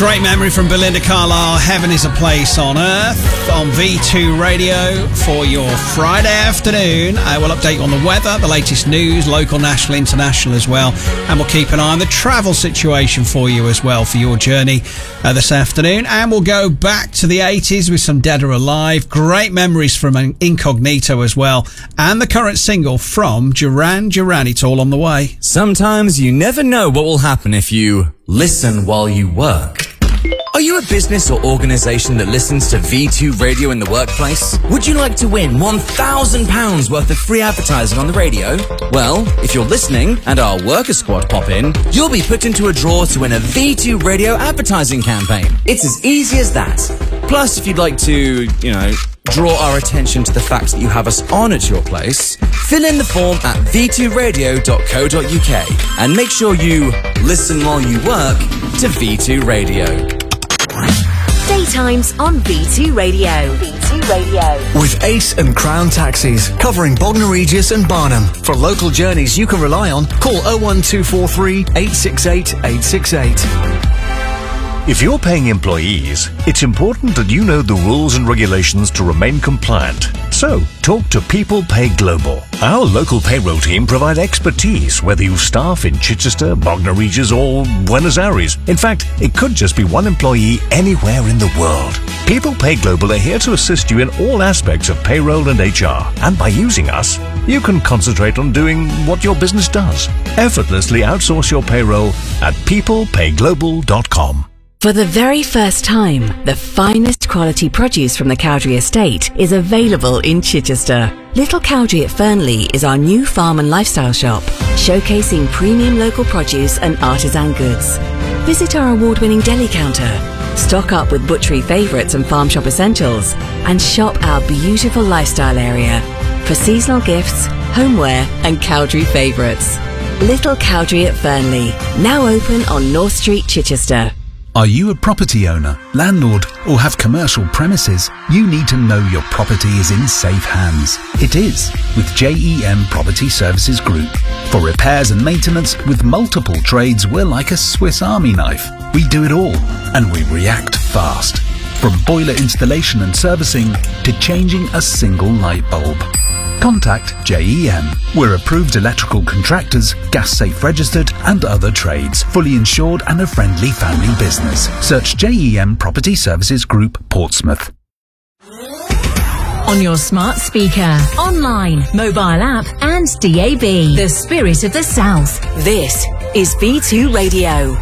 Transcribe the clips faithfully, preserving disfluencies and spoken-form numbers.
Great memory from Belinda Carlisle, Heaven is a Place on Earth, on V two Radio for your Friday afternoon. I will update you on the weather, the latest news, local, national, international as well. And we'll keep an eye on the travel situation for you as well for your journey uh, this afternoon. And we'll go back to the eighties with some Dead or Alive. Great memories from Incognito as well. And the current single from Duran Duran. It's all on the way. Sometimes you never know what will happen if you listen while you work. Are you a business or organisation that listens to V two Radio in the workplace? Would you like to win one thousand pounds worth of free advertising on the radio? Well, if you're listening and our worker squad pop in, you'll be put into a draw to win a V two Radio advertising campaign. It's as easy as that. Plus, if you'd like to, you know, draw our attention to the fact that you have us on at your place, fill in the form at v two radio dot co dot u k and make sure you listen while you work to V two Radio. Daytimes on V two Radio. V two Radio. With Ace and Crown Taxis, covering Bognor Regis and Barnham. For local journeys you can rely on, call oh one two four three, eight six eight, eight six eight. If you're paying employees, it's important that you know the rules and regulations to remain compliant. So, talk to People Pay Global. Our local payroll team provide expertise, whether you staff in Chichester, Bognor Regis or Buenos Aires. In fact, it could just be one employee anywhere in the world. People Pay Global are here to assist you in all aspects of payroll and H R. And by using us, you can concentrate on doing what your business does. Effortlessly outsource your payroll at people pay global dot com. For the very first time, the finest quality produce from the Cowdrey estate is available in Chichester. Little Cowdrey at Fernley is our new farm and lifestyle shop, showcasing premium local produce and artisan goods. Visit our award-winning deli counter, stock up with butchery favourites and farm shop essentials, and shop our beautiful lifestyle area for seasonal gifts, homeware and Cowdrey favourites. Little Cowdrey at Fernley, now open on North Street, Chichester. Are you a property owner, landlord, or have commercial premises? You need to know your property is in safe hands. It is with J E M Property Services Group. For repairs and maintenance with multiple trades, we're like a Swiss Army knife. We do it all, and we react fast. From boiler installation and servicing to changing a single light bulb. Contact J E M. We're approved electrical contractors, gas safe registered and other trades. Fully insured and a friendly family business. Search J E M Property Services Group, Portsmouth. On your smart speaker, online, mobile app and D A B. The Spirit of the South. This is V two Radio.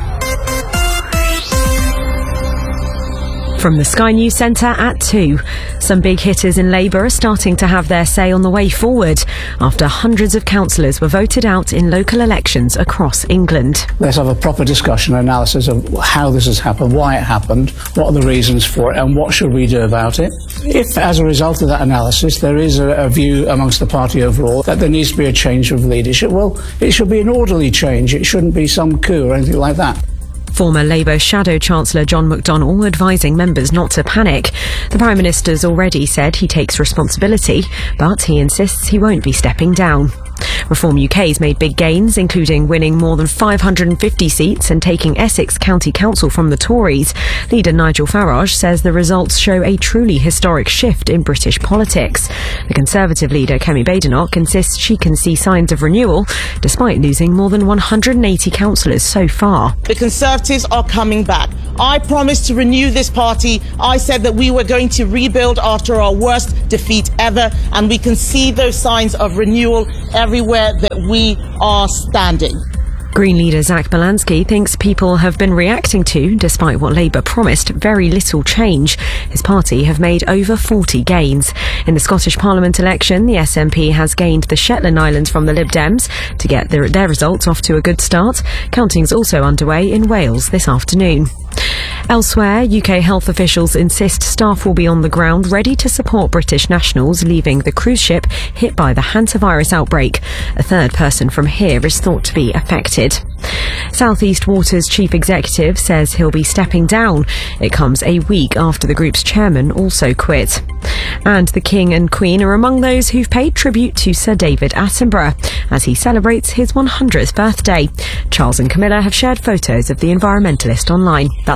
From the Sky News Centre at two. Some big hitters in Labour are starting to have their say on the way forward after hundreds of councillors were voted out in local elections across England. Let's have a proper discussion and analysis of how this has happened, why it happened, what are the reasons for it and what should we do about it. If as a result of that analysis there is a, a view amongst the party overall that there needs to be a change of leadership, well, it should be an orderly change. It shouldn't be some coup or anything like that. Former Labour Shadow Chancellor John McDonnell advising members not to panic. The Prime Minister's already said he takes responsibility, but he insists he won't be stepping down. Reform U K's made big gains, including winning more than five hundred fifty seats and taking Essex County Council from the Tories. Leader Nigel Farage says the results show a truly historic shift in British politics. The Conservative leader Kemi Badenoch insists she can see signs of renewal, despite losing more than one hundred eighty councillors so far. The Conservatives are coming back. I promised to renew this party. I said that we were going to rebuild after our worst defeat ever, and we can see those signs of renewal everywhere that we are standing. Green leader Zach Belansky thinks people have been reacting to, despite what Labour promised, very little change. His party have made over forty gains. In the Scottish Parliament election, the S N P has gained the Shetland Islands from the Lib Dems to get their, their results off to a good start. Counting's also underway in Wales this afternoon. Elsewhere, U K health officials insist staff will be on the ground ready to support British nationals leaving the cruise ship hit by the hantavirus outbreak. A third person from here is thought to be affected. South East Water's chief executive says he'll be stepping down. It comes a week after the group's chairman also quit. And the King and Queen are among those who've paid tribute to Sir David Attenborough as he celebrates his one hundredth birthday. Charles and Camilla have shared photos of the environmentalist online. That's the latest.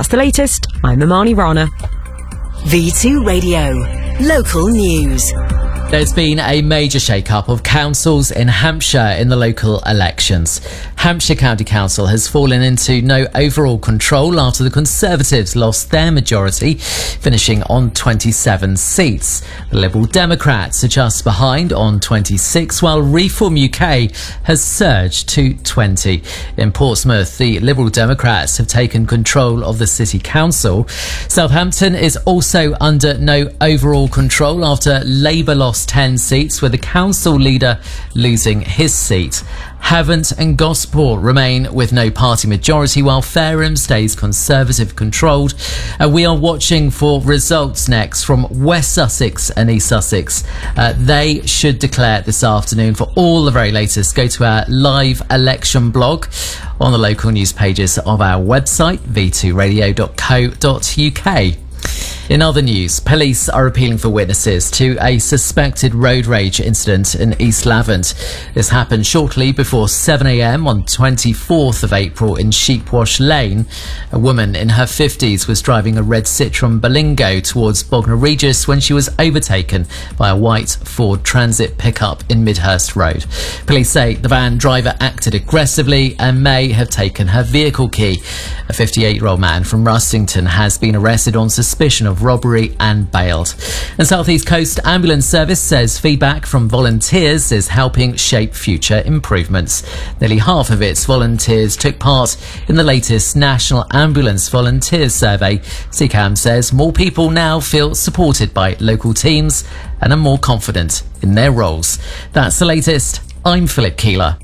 latest, I'm Imani Rana. V two Radio. Local news. There's been a major shake-up of councils in Hampshire in the local elections. Hampshire County Council has fallen into no overall control after the Conservatives lost their majority, finishing on twenty-seven seats. The Liberal Democrats are just behind on twenty-six, while Reform U K has surged to twenty. In Portsmouth, the Liberal Democrats have taken control of the City Council. Southampton is also under no overall control after Labour lost ten seats, with the council leader losing his seat. Havant and Gosport remain with no party majority, while Fareham stays Conservative controlled. Uh, we are watching for results next from West Sussex and East Sussex. Uh, they should declare this afternoon. For all the very latest, go to our live election blog on the local news pages of our website, v two radio dot co dot u k. In other news, police are appealing for witnesses to a suspected road rage incident in East Lavant. This happened shortly before seven a m on twenty-fourth of April in Sheepwash Lane. A woman in her fifties was driving a red Citroen Berlingo towards Bognor Regis when she was overtaken by a white Ford Transit pickup in Midhurst Road. Police say the van driver acted aggressively and may have taken her vehicle key. A fifty-eight-year-old man from Rustington has been arrested on suspicion of robbery and bailed. And South East Coast Ambulance Service says feedback from volunteers is helping shape future improvements. Nearly half of its volunteers took part in the latest National Ambulance Volunteers Survey. C C A M says more people now feel supported by local teams and are more confident in their roles. That's the latest. I'm Philip Keeler.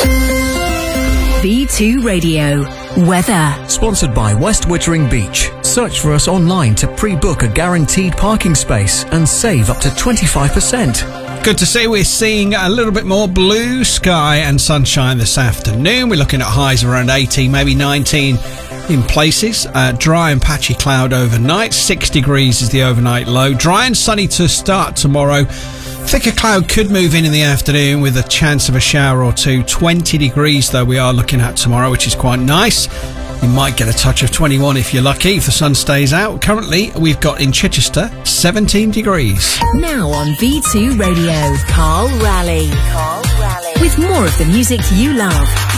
V two Radio. Weather. Sponsored by West Wittering Beach. Search for us online to pre-book a guaranteed parking space and save up to twenty-five percent. Good to see we're seeing a little bit more blue sky and sunshine this afternoon. We're looking at highs around eighteen, maybe nineteen in places. Uh, dry and patchy cloud overnight. Six degrees is the overnight low. Dry and sunny to start tomorrow. Thicker cloud could move in in the afternoon with a chance of a shower or two. twenty degrees though we are looking at tomorrow, which is quite nice. You might get a touch of twenty-one if you're lucky, if the sun stays out. Currently, we've got in Chichester seventeen degrees. Now on V two Radio, Carl Raleigh. Carl Raleigh. With more of the music you love.